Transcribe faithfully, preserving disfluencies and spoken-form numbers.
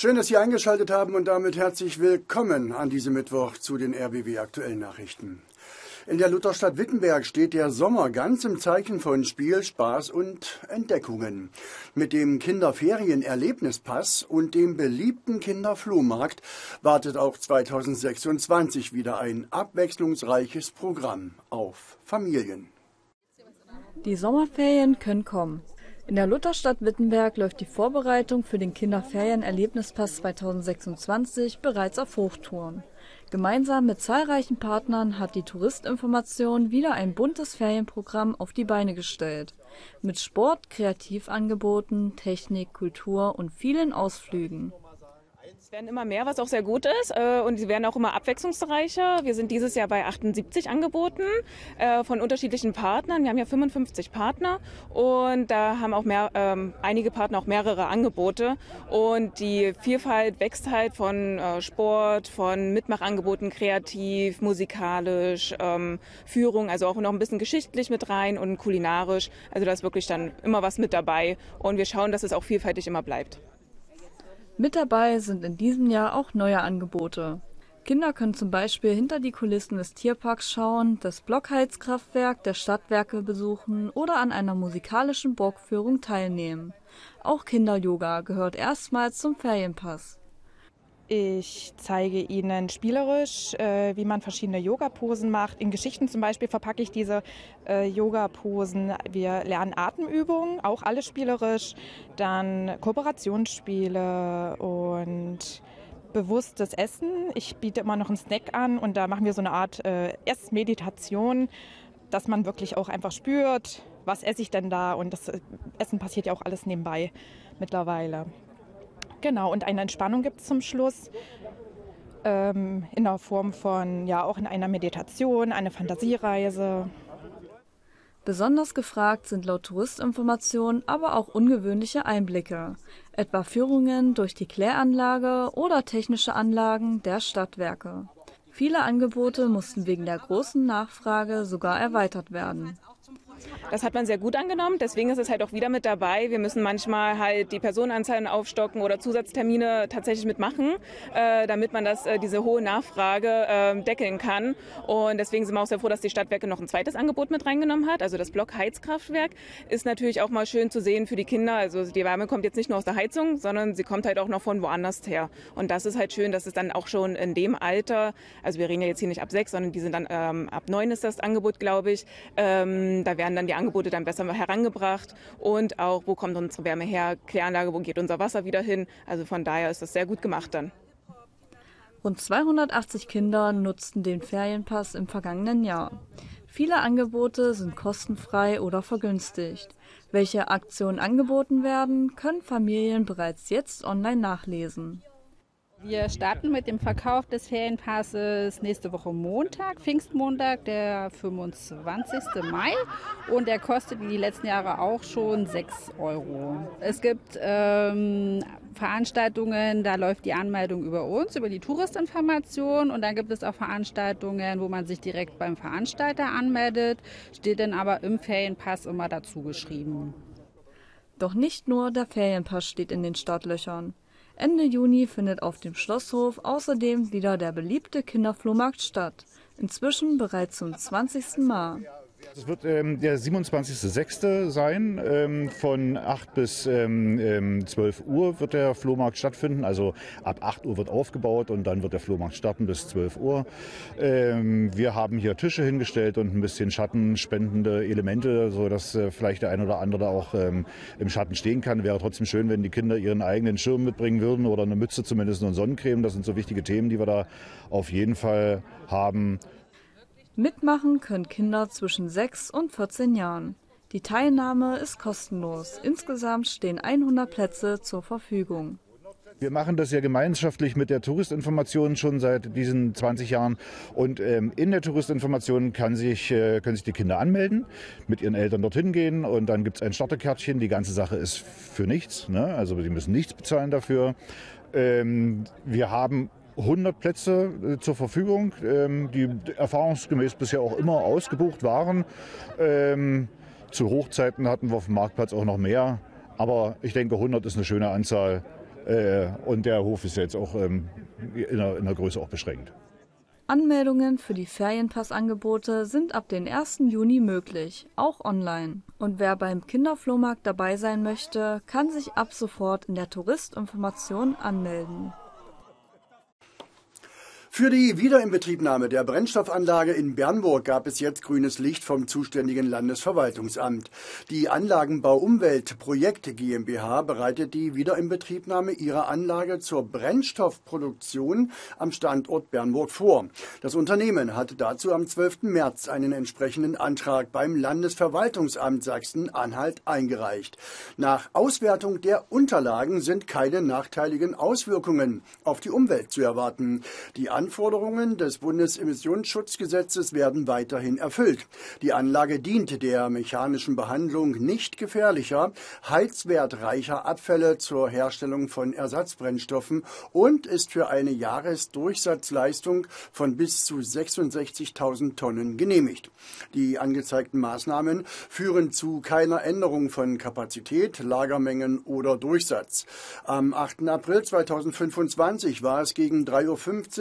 Schön, dass Sie eingeschaltet haben und damit herzlich willkommen an diesem Mittwoch zu den R B W Aktuellen Nachrichten. In der Lutherstadt Wittenberg steht der Sommer ganz im Zeichen von Spiel, Spaß und Entdeckungen. Mit dem Kinderferien-Erlebnispass und dem beliebten Kinderflohmarkt wartet auch zweitausendsechsundzwanzig wieder ein abwechslungsreiches Programm auf Familien. Die Sommerferien können kommen. In der Lutherstadt Wittenberg läuft die Vorbereitung für den Kinderferien-Erlebnispass zweitausendsechsundzwanzig bereits auf Hochtouren. Gemeinsam mit zahlreichen Partnern hat die Touristinformation wieder ein buntes Ferienprogramm auf die Beine gestellt. Mit Sport, Kreativangeboten, Technik, Kultur und vielen Ausflügen. Es werden immer mehr, was auch sehr gut ist, und sie werden auch immer abwechslungsreicher. Wir sind dieses Jahr bei achtundsiebzig Angeboten von unterschiedlichen Partnern. Wir haben ja fünfundfünfzig Partner und da haben auch mehr, ähm, einige Partner auch mehrere Angebote. Und die Vielfalt wächst halt von äh, Sport, von Mitmachangeboten, kreativ, musikalisch, ähm, Führung, also auch noch ein bisschen geschichtlich mit rein und kulinarisch. Also da ist wirklich dann immer was mit dabei und wir schauen, dass es auch vielfältig immer bleibt. Mit dabei sind in diesem Jahr auch neue Angebote. Kinder können zum Beispiel hinter die Kulissen des Tierparks schauen, das Blockheizkraftwerk der Stadtwerke besuchen oder an einer musikalischen Burgführung teilnehmen. Auch Kinder-Yoga gehört erstmals zum Ferienpass. Ich zeige Ihnen spielerisch, äh, wie man verschiedene Yoga-Posen macht. In Geschichten zum Beispiel verpacke ich diese äh, Yoga-Posen. Wir lernen Atemübungen, auch alles spielerisch. Dann Kooperationsspiele und bewusstes Essen. Ich biete immer noch einen Snack an und da machen wir so eine Art äh, Essmeditation, dass man wirklich auch einfach spürt, was esse ich denn da. Und das Essen passiert ja auch alles nebenbei mittlerweile. Genau, und eine Entspannung gibt es zum Schluss ähm, in der Form von, ja, auch in einer Meditation, eine Fantasiereise. Besonders gefragt sind laut Touristinformation aber auch ungewöhnliche Einblicke, etwa Führungen durch die Kläranlage oder technische Anlagen der Stadtwerke. Viele Angebote mussten wegen der großen Nachfrage sogar erweitert werden. Das hat man sehr gut angenommen, deswegen ist es halt auch wieder mit dabei. Wir müssen manchmal halt die Personenanzahlen aufstocken oder Zusatztermine tatsächlich mitmachen, äh, damit man das, äh, diese hohe Nachfrage äh, deckeln kann. Und deswegen sind wir auch sehr froh, dass die Stadtwerke noch ein zweites Angebot mit reingenommen hat. Also das Blockheizkraftwerk ist natürlich auch mal schön zu sehen für die Kinder. Also die Wärme kommt jetzt nicht nur aus der Heizung, sondern sie kommt halt auch noch von woanders her. Und das ist halt schön, dass es dann auch schon in dem Alter, also wir reden ja jetzt hier nicht ab sechs, sondern die sind dann ähm, ab neun ist das Angebot, glaube ich. Ähm, da werden dann die Angebote dann besser herangebracht und auch, wo kommt unsere Wärme her, Kläranlage, wo geht unser Wasser wieder hin. Also von daher ist das sehr gut gemacht dann. Rund zweihundertachtzig Kinder nutzten den Ferienpass im vergangenen Jahr. Viele Angebote sind kostenfrei oder vergünstigt. Welche Aktionen angeboten werden, können Familien bereits jetzt online nachlesen. Wir starten mit dem Verkauf des Ferienpasses nächste Woche Montag, Pfingstmontag, der fünfundzwanzigsten Mai. Und der kostet wie die letzten Jahre auch schon sechs Euro. Es gibt ähm, Veranstaltungen, da läuft die Anmeldung über uns, über die Touristinformation. Und dann gibt es auch Veranstaltungen, wo man sich direkt beim Veranstalter anmeldet, steht dann aber im Ferienpass immer dazu geschrieben. Doch nicht nur der Ferienpass steht in den Startlöchern. Ende Juni findet auf dem Schlosshof außerdem wieder der beliebte Kinderflohmarkt statt, inzwischen bereits zum zwanzigsten Mal. Es wird ähm, der siebenundzwanzigster sechste sein. Ähm, von acht bis ähm, zwölf Uhr wird der Flohmarkt stattfinden. Also ab acht Uhr wird aufgebaut und dann wird der Flohmarkt starten bis zwölf Uhr. Ähm, wir haben hier Tische hingestellt und ein bisschen schattenspendende Elemente, sodass äh, vielleicht der ein oder andere auch ähm, im Schatten stehen kann. Wäre trotzdem schön, wenn die Kinder ihren eigenen Schirm mitbringen würden oder eine Mütze zumindest und Sonnencreme. Das sind so wichtige Themen, die wir da auf jeden Fall haben. Mitmachen können Kinder zwischen sechs und vierzehn Jahren. Die Teilnahme ist kostenlos. Insgesamt stehen hundert Plätze zur Verfügung. Wir machen das ja gemeinschaftlich mit der Touristinformation schon seit diesen zwanzig Jahren. Und ähm, in der Touristinformation kann sich, äh, können sich die Kinder anmelden, mit ihren Eltern dorthin gehen. Und dann gibt es ein Starterkärtchen. Die ganze Sache ist für nichts, ne? Also sie müssen nichts bezahlen dafür. Ähm, wir haben hundert Plätze äh, zur Verfügung, ähm, die erfahrungsgemäß bisher auch immer ausgebucht waren. Ähm, zu Hochzeiten hatten wir auf dem Marktplatz auch noch mehr. Aber ich denke, hundert ist eine schöne Anzahl. Äh, und der Hof ist jetzt auch ähm, in, der, in der Größe auch beschränkt. Anmeldungen für die Ferienpassangebote sind ab dem ersten Juni möglich, auch online. Und wer beim Kinderflohmarkt dabei sein möchte, kann sich ab sofort in der Touristinformation anmelden. Für die Wiederinbetriebnahme der Brennstoffanlage in Bernburg gab es jetzt grünes Licht vom zuständigen Landesverwaltungsamt. Die Anlagenbau Umwelt Projekt GmbH bereitet die Wiederinbetriebnahme ihrer Anlage zur Brennstoffproduktion am Standort Bernburg vor. Das Unternehmen hatte dazu am zwölften März einen entsprechenden Antrag beim Landesverwaltungsamt Sachsen-Anhalt eingereicht. Nach Auswertung der Unterlagen sind keine nachteiligen Auswirkungen auf die Umwelt zu erwarten. Die Anforderungen des Bundesemissionsschutzgesetzes werden weiterhin erfüllt. Die Anlage dient der mechanischen Behandlung nicht gefährlicher, heizwertreicher Abfälle zur Herstellung von Ersatzbrennstoffen und ist für eine Jahresdurchsatzleistung von bis zu sechsundsechzigtausend Tonnen genehmigt. Die angezeigten Maßnahmen führen zu keiner Änderung von Kapazität, Lagermengen oder Durchsatz. Am achten April zweitausendfünfundzwanzig war es gegen drei Uhr fünfzig